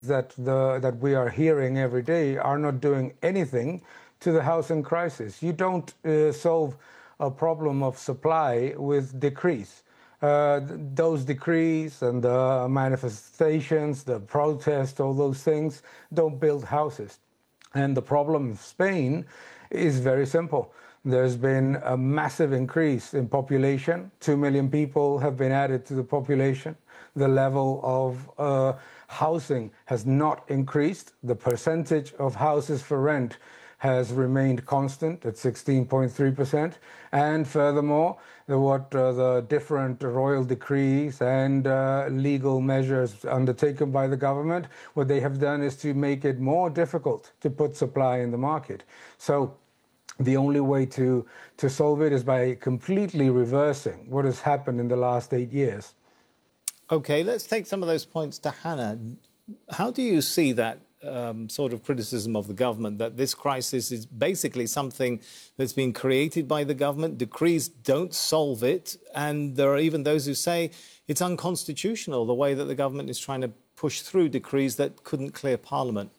that we are hearing every day are not doing anything to the housing crisis. You don't solve a problem of supply with decrees. Those decrees and the manifestations, the protests, all those things don't build houses. And the problem in Spain is very simple. There's been a massive increase in population. 2 million people have been added to the population. The level of housing has not increased. The percentage of houses for rent has remained constant at 16.3%. And furthermore, the different royal decrees and legal measures undertaken by the government, what they have done is to make it more difficult to put supply in the market. So the only way to solve it is by completely reversing what has happened in the last 8 years. OK, let's take some of those points to Hannah. How do you see that sort of criticism of the government, that this crisis is basically something that's been created by the government? Decrees don't solve it. And there are even those who say it's unconstitutional, the way that the government is trying to push through decrees that couldn't clear Parliament.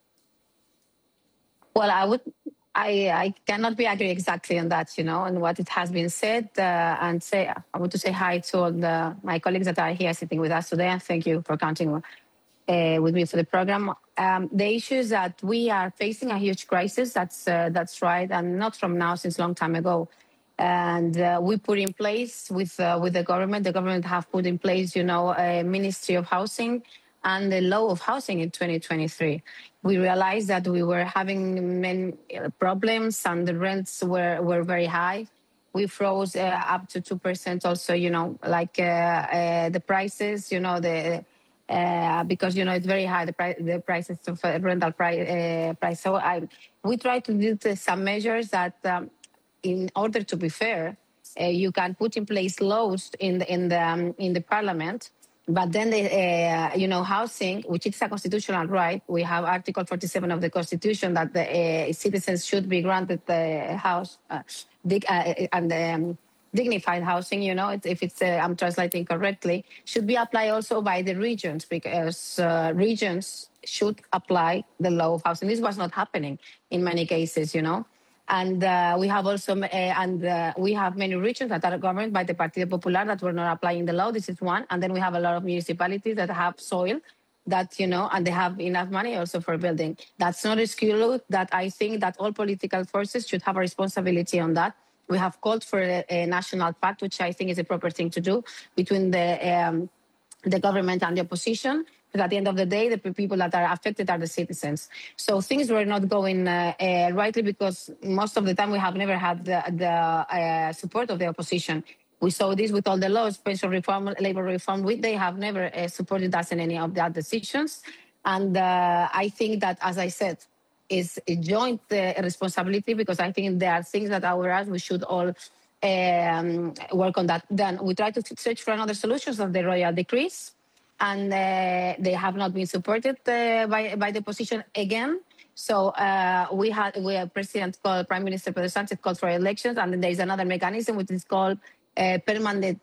Well, I cannot be agree exactly on that, and what it has been said. I want to say hi to all my colleagues that are here sitting with us today, and thank you for counting with me for the program. The issue is that we are facing a huge crisis. That's right, and not from now, since a long time ago. And we put in place with the government. The government have put in place, a Ministry of Housing and the law of housing in 2023. We realized that we were having many problems and the rents were very high. We froze up to 2% also, the prices, because, it's very high, the prices of rental price. So we try to do some measures that, in order to be fair, you can put in place laws in the parliament. But then, housing, which is a constitutional right, we have Article 47 of the Constitution that the citizens should be granted the house and dignified housing. If it's I'm translating correctly, should be applied also by the regions, because regions should apply the law of housing. This was not happening in many cases, And we have also, we have many regions that are governed by the Partido Popular that were not applying the law. This is one. And then we have a lot of municipalities that have soil that, and they have enough money also for building. That's not exclusive. That I think that all political forces should have a responsibility on that. We have called for a national pact, which I think is a proper thing to do between the government and the opposition. But at the end of the day, the people that are affected are the citizens. So things were not going rightly because most of the time we have never had the support of the opposition. We saw this with all the laws, pension reform, labor reform. They have never supported us in any of their decisions. And I think that, as I said, is a joint responsibility, because I think there are things that we should all work on that. Then we try to search for another solutions of the royal decrees. And they have not been supported by the opposition again. So we have President called Prime Minister Pedro Sánchez called for elections, and then there is another mechanism which is called permanent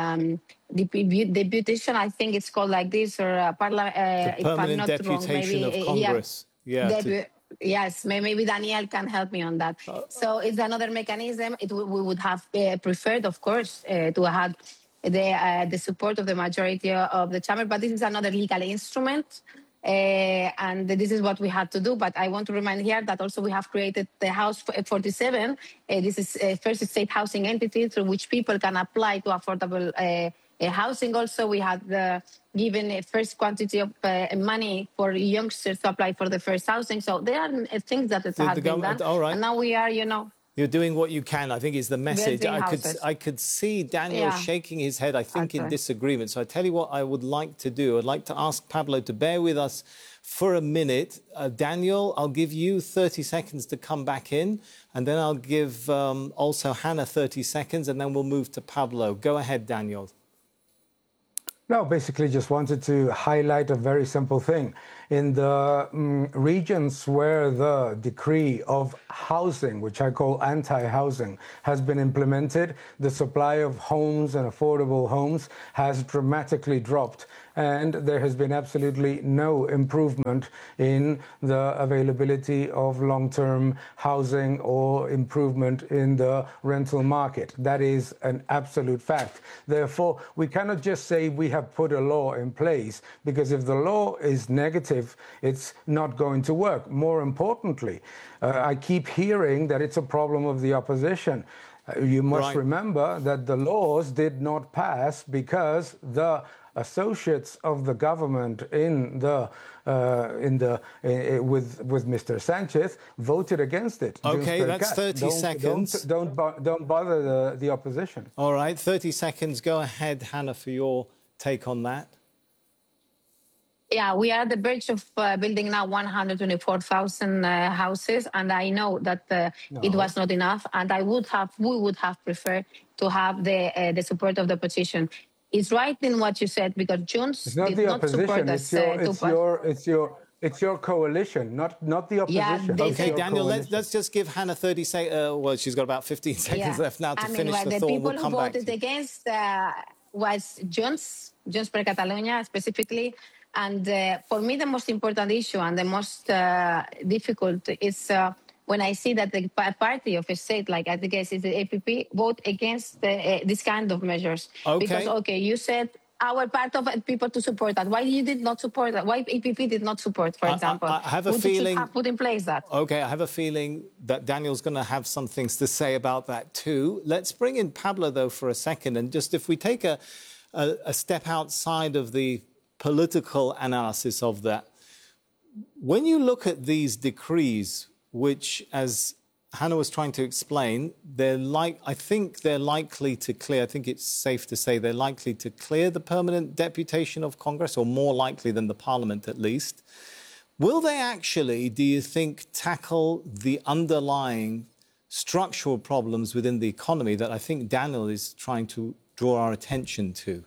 deputation. I think it's called like this, or permanent deputation of Congress. Yes, maybe Daniel can help me on that. So it's another mechanism. We would have preferred, of course, to have the support of the majority of the chamber, but this is another legal instrument, and this is what we had to do. But I want to remind here that also we have created the House 47. This is a first state housing entity through which people can apply to affordable housing. Also, we had given a first quantity of money for youngsters to apply for the first housing. So there are things that have been done. All right. And now we are, You're doing what you can, I think, is the message. I could see Daniel shaking his head, I think, in disagreement. So I tell you what I would like to do. I'd like to ask Pablo to bear with us for a minute. Daniel, I'll give you 30 seconds to come back in. And then I'll give also Hannah 30 seconds, and then we'll move to Pablo. Go ahead, Daniel. No, basically just wanted to highlight a very simple thing. in the regions where the decree of housing, which I call anti-housing, has been implemented, the supply of homes and affordable homes has dramatically dropped, and there has been absolutely no improvement in the availability of long-term housing or improvement in the rental market. That is an absolute fact. Therefore, we cannot just say we have put a law in place, because if the law is negative, it's not going to work. More importantly, I keep hearing that it's a problem of the opposition. You must remember that the laws did not pass because the associates of the government with Mr. Sanchez voted against it. Okay, that's 30 seconds. Don't bother the opposition. All right, 30 seconds. Go ahead, Hannah, for your take on that. Yeah, we are at the verge of building now 124,000 houses, and I know that it was not enough, and we would have preferred to have the support of the opposition. It's right in what you said, because Junts did not support us. It's your coalition, not the opposition. Yeah, okay, Daniel, let's just give Hannah 30 seconds. Well, she's got about 15 seconds left now to finish the thought. The people who voted against was Junts per Catalunya specifically. And for me, the most important issue and the most difficult is when I see that the party of a state, like I guess it's the APP, vote against this kind of measures. Okay. Because, you said our part of people to support that. Why you did not support that? Why APP did not support, for example? I have a feeling... have put in place that. Okay, I have a feeling that Daniel's going to have some things to say about that too. Let's bring in Pablo, though, for a second. And just if we take a step outside of the political analysis of that, when you look at these decrees, which, as Hannah was trying to explain, I think they're likely to clear, I think it's safe to say they're likely to clear the permanent deputation of Congress, or more likely than the Parliament at least. Will they actually, do you think, tackle the underlying structural problems within the economy that I think Daniel is trying to draw our attention to?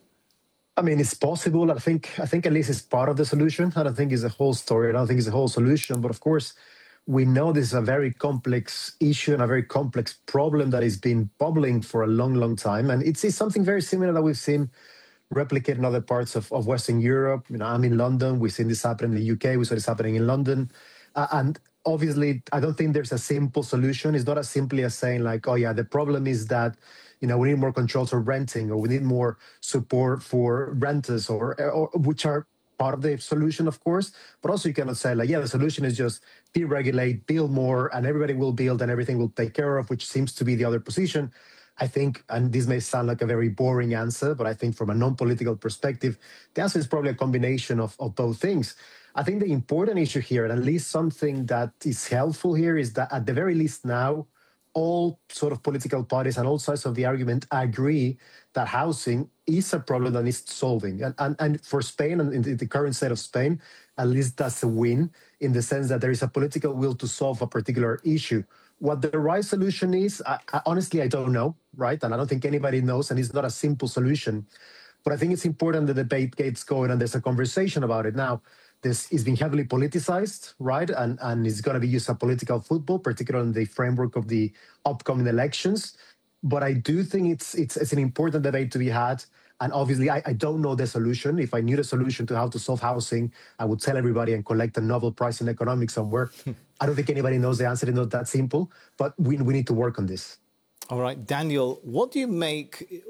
I mean, it's possible. I think at least it's part of the solution. I don't think it's a whole story. I don't think it's a whole solution. But of course, we know this is a very complex issue and a very complex problem that has been bubbling for a long, long time. And it's something very similar that we've seen replicated in other parts of Western Europe. You know, I'm in London. We've seen this happen in the UK. We saw this happening in London. And obviously, I don't think there's a simple solution. It's not as simply as saying like, oh, yeah, the problem is that, you know, we need more controls for renting, or we need more support for renters, or which are part of the solution, of course. But also you cannot say like, yeah, the solution is just deregulate, build more, and everybody will build and everything will take care of, which seems to be the other position. I think, and this may sound like a very boring answer, but I think from a non-political perspective, the answer is probably a combination of both things. I think the important issue here, and at least something that is helpful here, is that at the very least now, all sort of political parties and all sides of the argument agree that housing is a problem that needs solving. And for Spain, and in the current state of Spain, at least that's a win, in the sense that there is a political will to solve a particular issue. What the right solution is, honestly, I don't know, right? And I don't think anybody knows, and it's not a simple solution. But I think it's important the debate gets going and there's a conversation about it. Now, this is being heavily politicized, right? And it's going to be used as political football, particularly in the framework of the upcoming elections. But I do think it's an important debate to be had. And obviously, I don't know the solution. If I knew the solution to how to solve housing, I would tell everybody and collect a Nobel Prize in economics somewhere. I don't think anybody knows the answer. It's not that simple. But we need to work on this. All right, Daniel, what do you make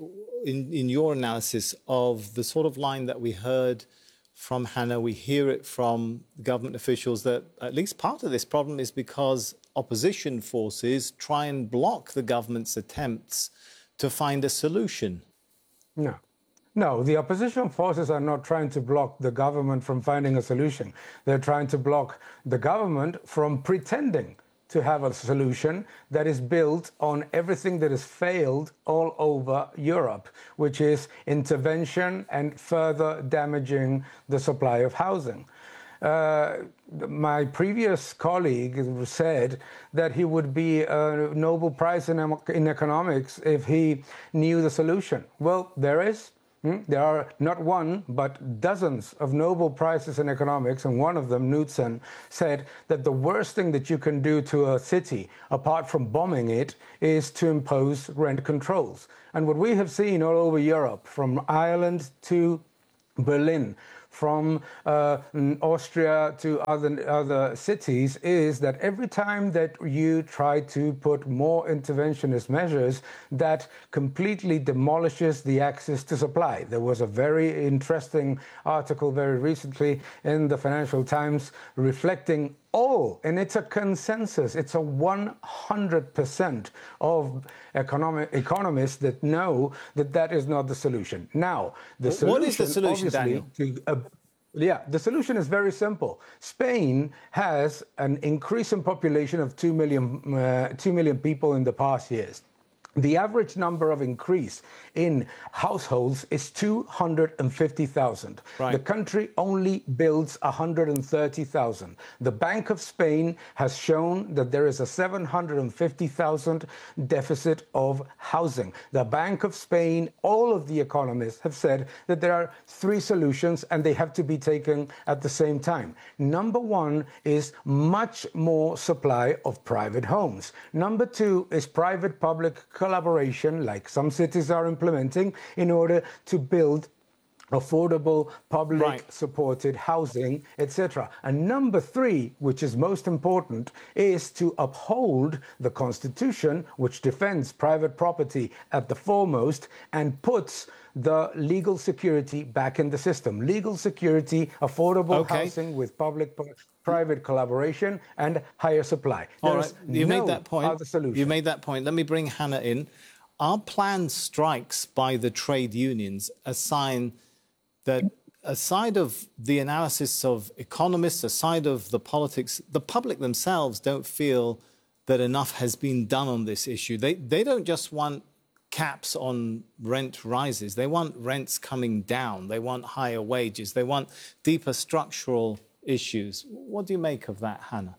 in your analysis of the sort of line that we heard from Hannah? We hear it from government officials that at least part of this problem is because opposition forces try and block the government's attempts to find a solution. No, the opposition forces are not trying to block the government from finding a solution. They're trying to block the government from pretending to have a solution that is built on everything that has failed all over Europe, which is intervention and further damaging the supply of housing. My previous colleague said that he would be a Nobel Prize in economics if he knew the solution. Well, there is. There are not one, but dozens of Nobel Prizes in economics, and one of them, Knudsen, said that the worst thing that you can do to a city, apart from bombing it, is to impose rent controls. And what we have seen all over Europe, from Ireland to Berlin, from Austria to other cities, is that every time that you try to put more interventionist measures, that completely demolishes the access to supply. There was a very interesting article very recently in the Financial Times reflecting and it's a consensus, it's a 100% of economists that know that that is not the solution. Now, the solution, what is the solution, Daniel? The solution is very simple. Spain has an increase in population of 2 million people in the past years. The average number of increase in households is 250,000. Right. The country only builds 130,000. The Bank of Spain has shown that there is a 750,000 deficit of housing. The Bank of Spain, all of the economists have said that there are three solutions and they have to be taken at the same time. Number one is much more supply of private homes. Number two is private-public collaboration, like some cities are implementing, in order to build affordable, public-supported housing, etc. And number three, which is most important, is to uphold the Constitution, which defends private property at the foremost and puts the legal security back in the system. Legal security, affordable housing with public-private collaboration, and higher supply. All right, you made that point. Other solution. You made that point. Let me bring Hannah in. Are planned strikes by the trade unions a sign that, aside of the analysis of economists, aside of the politics, the public themselves don't feel that enough has been done on this issue? They don't just want caps on rent rises. They want rents coming down. They want higher wages. They want deeper structural issues. What do you make of that, Hannah?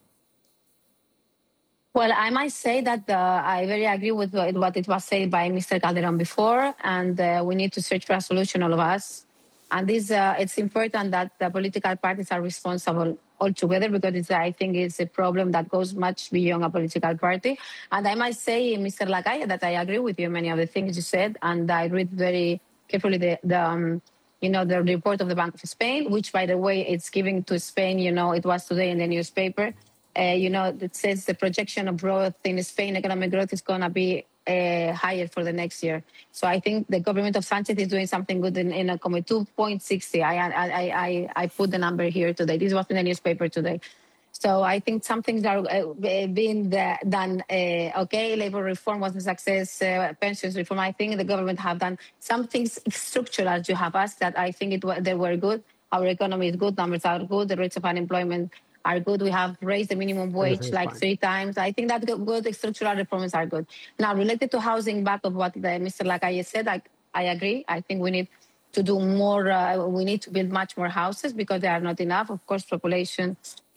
Well, I might say that I very agree with what it was said by Mr. Calderon before, and we need to search for a solution, all of us. And this, it's important that the political parties are responsible altogether, because I think it's a problem that goes much beyond a political party. And I might say, Mr. Lacalle, that I agree with you many of the things you said, and I read very carefully the report of the Bank of Spain, which, by the way, it's giving to Spain. It was today in the newspaper. It says the projection of growth in Spain, economic growth, is going to be higher for the next year. So I think the government of Sanchez is doing something good in 2.60. I put the number here today. This was in the newspaper today. So I think some things are being done. Labor reform was a success. Pensions reform, I think the government have done some things structural, as you have asked, that I think they were good. Our economy is good. Numbers are good. The rates of unemployment are good. We have raised the minimum wage like 3 times. I think that good structural reforms are good. Now, related to housing, back of what Mr. Lacalle said, I agree. I think we need to do more. We need to build much more houses because there are not enough. Of course, population.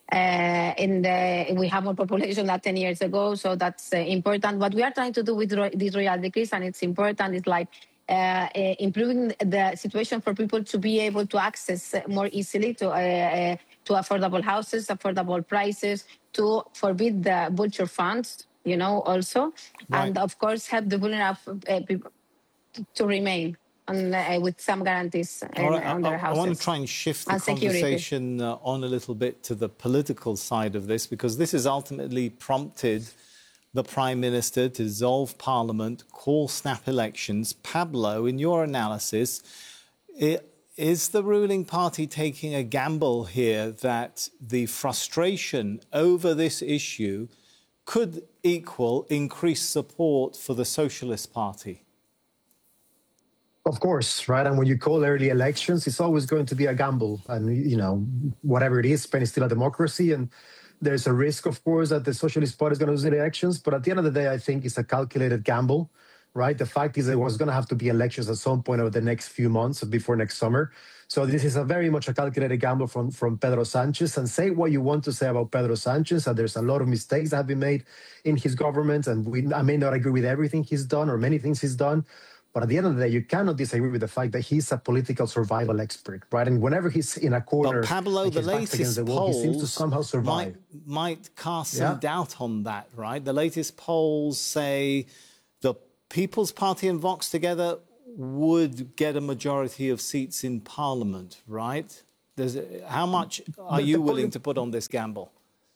We have more population than 10 years ago, so that's important. What we are trying to do with this royal decrease, and it's important, is like improving the situation for people to be able to access more easily to affordable houses, affordable prices, to forbid the vulture funds, also, right. And of course help the vulnerable people to remain with some guarantees on their houses. I want to try and shift the conversation on a little bit to the political side of this, because this has ultimately prompted the Prime Minister to dissolve Parliament, call snap elections. Pablo, in your analysis, is the ruling party taking a gamble here that the frustration over this issue could equal increased support for the Socialist Party? Of course, right? And when you call early elections, it's always going to be a gamble. And, whatever it is, Spain is still a democracy. And there's a risk, of course, that the Socialist Party is going to lose the elections. But at the end of the day, I think it's a calculated gamble, right? The fact is there was going to have to be elections at some point over the next few months before next summer. So this is a very much a calculated gamble from Pedro Sanchez. And say what you want to say about Pedro Sanchez, and there's a lot of mistakes that have been made in his government. And I may not agree with everything he's done or many things he's done. But at the end of the day, you cannot disagree with the fact that he's a political survival expert, right? And whenever he's in a corner, but Pablo, and the his back's against latest the wall, he seems to polls somehow survive. might cast some doubt on that, right? The latest polls say the People's Party and Vox together would get a majority of seats in Parliament, right? How much are you willing to put on this gamble?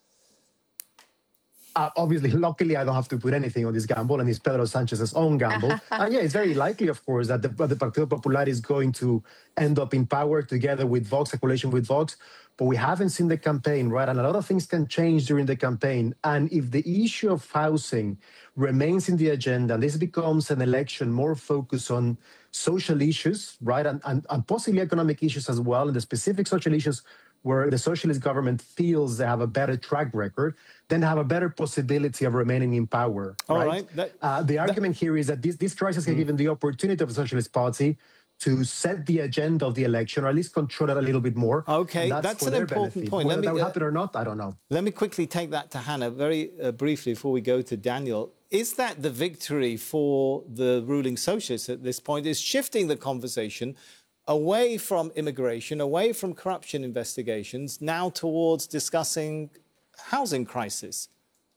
Obviously, luckily, I don't have to put anything on this gamble, and it's Pedro Sanchez's own gamble. And yeah, it's very likely, of course, that the Partido Popular is going to end up in power together with Vox, a coalition with Vox. But we haven't seen the campaign, right? And a lot of things can change during the campaign. And if the issue of housing remains in the agenda, and this becomes an election more focused on social issues, right, and possibly economic issues as well, and the specific social issues where the socialist government feels they have a better track record, then they have a better possibility of remaining in power. Right? The argument here is that this crisis has given the opportunity of the Socialist Party to set the agenda of the election, or at least control it a little bit more. Okay, that's an important point. Whether that will happen or not, I don't know. Let me quickly take that to Hannah very briefly before we go to Daniel. Is that the victory for the ruling socialists at this point, is shifting the conversation away from immigration, away from corruption investigations, now towards discussing housing crisis?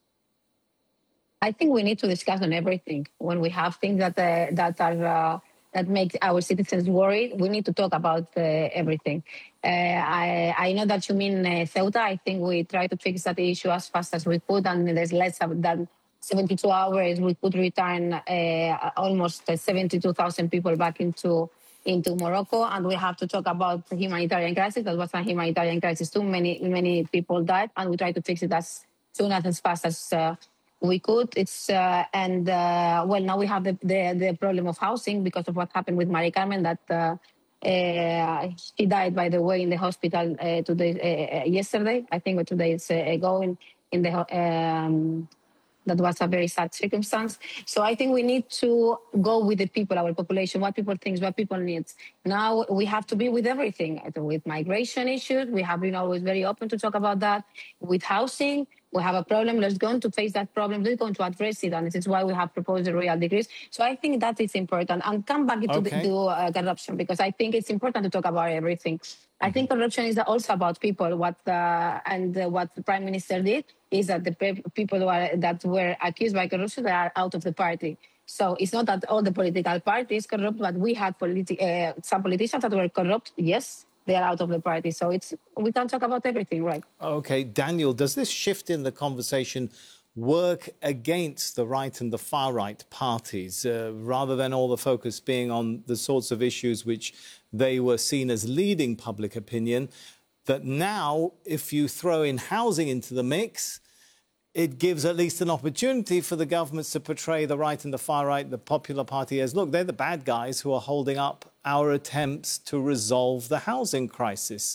I think we need to discuss on everything. When we have things that make our citizens worried, we need to talk about everything. I know that you mean Ceuta. I think we try to fix that issue as fast as we could, and there's less than 72 hours. We could return almost 72,000 people back into Morocco, and we have to talk about the humanitarian crisis. That was a humanitarian crisis too. Many people died, and we try to fix it as soon as fast as we could. Well, now we have the problem of housing because of what happened with Mari Carmen, that she died, by the way, in the hospital yesterday, I think, or 2 days ago, in the that was a very sad circumstance. So I think we need to go with the people, our population, what people think, what people need. Now we have to be with everything, with migration issues. We have been always very open to talk about that. With housing, we have a problem. Let's go to face that problem. Let's go to address it. And this is why we have proposed a real decrease. So I think that is important. And come back to corruption, because I think it's important to talk about everything. I think corruption is also about people. What the Prime Minister did is that the people that were accused by corruption, they are out of the party. So it's not that all the political parties corrupt, but we had some politicians that were corrupt. Yes, they are out of the party. So we can talk about everything, right? Okay, Daniel, does this shift in the conversation work against the right and the far right parties, rather than all the focus being on the sorts of issues which they were seen as leading public opinion, that now, if you throw in housing into the mix, it gives at least an opportunity for the governments to portray the right and the far right, the Popular Party, as, look, they're the bad guys who are holding up our attempts to resolve the housing crisis?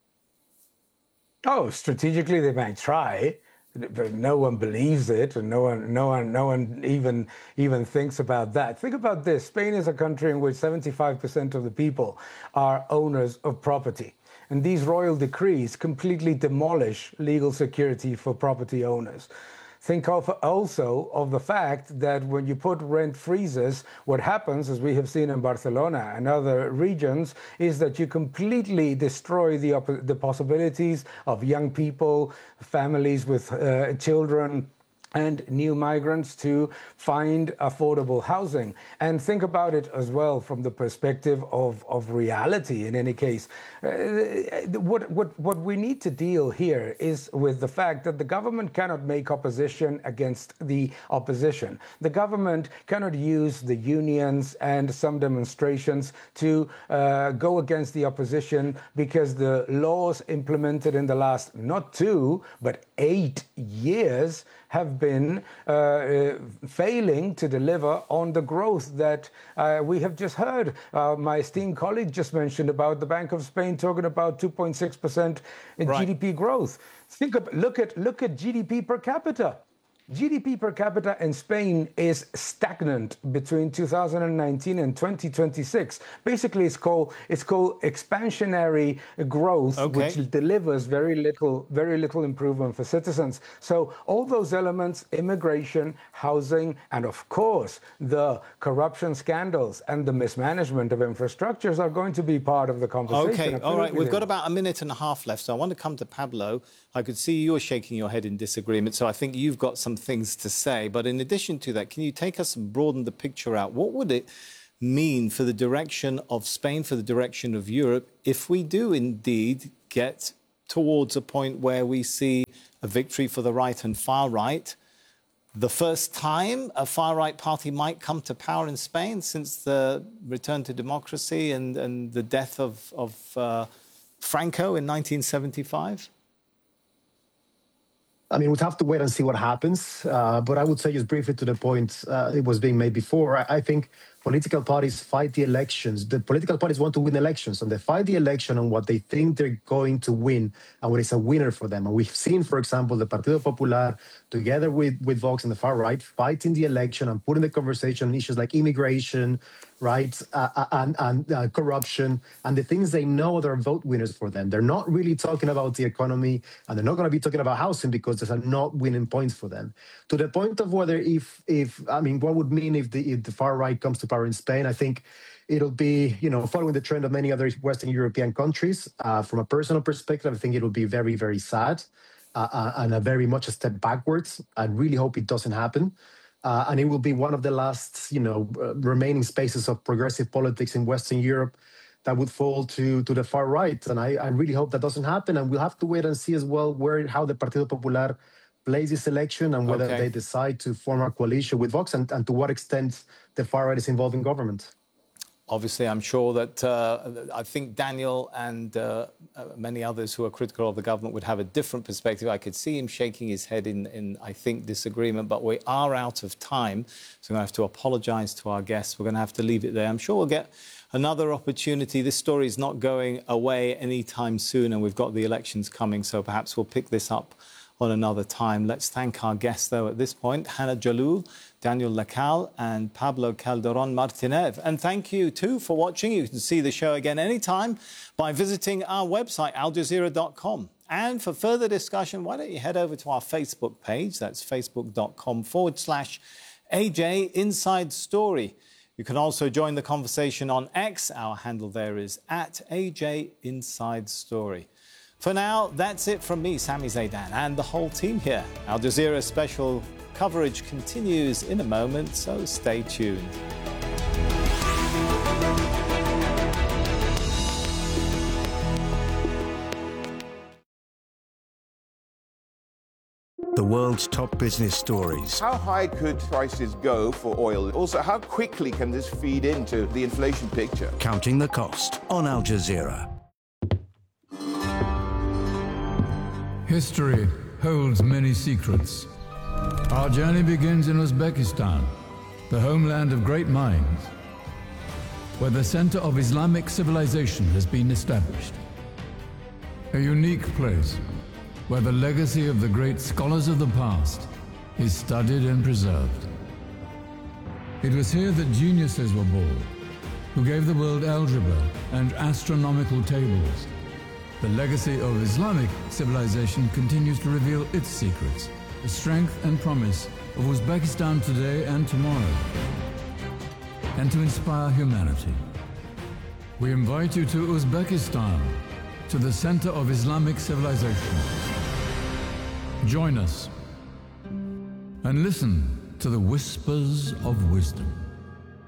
Oh, strategically they might try, but no one believes it, and no one even thinks about that. Think about this: Spain is a country in which 75% of the people are owners of property, and these royal decrees completely demolish legal security for property owners. Think also of the fact that when you put rent freezes, what happens, as we have seen in Barcelona and other regions, is that you completely destroy the possibilities of young people, families with children, and new migrants to find affordable housing. And think about it as well from the perspective of reality. In any case, what we need to deal here is with the fact that the government cannot make opposition against the opposition. The government cannot use the unions and some demonstrations to go against the opposition, because the laws implemented in the last not 2 but 8 years have been failing to deliver on the growth that we have just heard. My esteemed colleague just mentioned about the Bank of Spain talking about 2.6% in GDP growth. Look at GDP per capita. GDP per capita in Spain is stagnant between 2019 and 2026. Basically, it's called expansionary growth, which delivers very little improvement for citizens. So all those elements, immigration, housing, and of course, the corruption scandals and the mismanagement of infrastructures are going to be part of the conversation. Okay, all right. We've got about a minute and a half left, so I want to come to Pablo. I could see you were shaking your head in disagreement, so I think you've got some things to say. But in addition to that, can you take us and broaden the picture out? What would it mean for the direction of Spain, for the direction of Europe, if we do indeed get towards a point where we see a victory for the right and far right? The first time a far-right party might come to power in Spain since the return to democracy and the death of Franco in 1975? I mean, we'd have to wait and see what happens. But I would say just briefly to the point it was being made before, I think political parties fight the elections. The political parties want to win elections, and they fight the election on what they think they're going to win and what is a winner for them. And we've seen, for example, the Partido Popular, together with Vox and the far right, fighting the election and putting the conversation on issues like immigration, right, and corruption, and the things they know that are vote winners for them. They're not really talking about the economy, and they're not going to be talking about housing because those are not winning points for them. To the point of whether if I mean, what would mean if the far right comes to power in Spain, I think it'll be, following the trend of many other Western European countries. From a personal perspective, I think it'll be very, very sad and very much a step backwards. I really hope it doesn't happen. And it will be one of the last, remaining spaces of progressive politics in Western Europe that would fall to the far right. And I really hope that doesn't happen. And we'll have to wait and see as well how the Partido Popular plays this election and whether they decide to form a coalition with Vox and to what extent the far right is involved in government. Obviously, I'm sure that I think Daniel and many others who are critical of the government would have a different perspective. I could see him shaking his head in I think, disagreement, but we are out of time. So I'm going to have to apologise to our guests. We're going to have to leave it there. I'm sure we'll get another opportunity. This story is not going away anytime soon, and we've got the elections coming, so perhaps we'll pick this up on another time. Let's thank our guests, though, at this point, Hannah Jalloul, Daniel Lacalle and Pablo Calderon Martinez. And thank you, too, for watching. You can see the show again anytime by visiting our website, aljazeera.com. And for further discussion, why don't you head over to our Facebook page. That's facebook.com/AJ Inside Story. You can also join the conversation on X. Our handle there is @AJ Inside Story. For now, that's it from me, Sami Zeidan, and the whole team here. Al Jazeera special coverage continues in a moment, so stay tuned. The world's top business stories. How high could prices go for oil? Also, how quickly can this feed into the inflation picture? Counting the cost on Al Jazeera. History holds many secrets. Our journey begins in Uzbekistan, the homeland of great minds, where the center of Islamic civilization has been established. A unique place where the legacy of the great scholars of the past is studied and preserved. It was here that geniuses were born, who gave the world algebra and astronomical tables. The legacy of Islamic civilization continues to reveal its secrets, the strength and promise of Uzbekistan today and tomorrow, and to inspire humanity. We invite you to Uzbekistan, to the center of Islamic civilization. Join us and listen to the whispers of wisdom.